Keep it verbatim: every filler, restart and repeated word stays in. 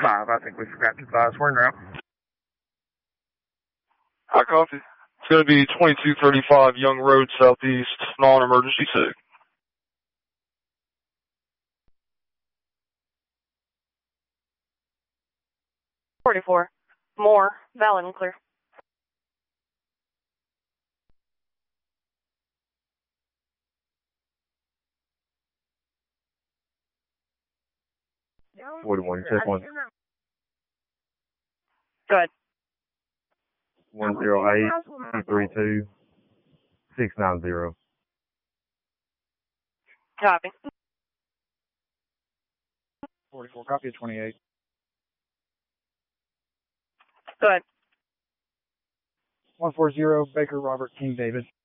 five. I think we forgot to advise. We're en route. High copy. It's going to be twenty-two thirty-five Young Road Southeast, non-emergency sig. forty-four. More. Valid and clear. forty-one, check one. Go ahead. one zero eight, two three two, six nine zero. Copy. forty-four, copy at twenty-eight. Go ahead. one four zero, Baker Robert King David.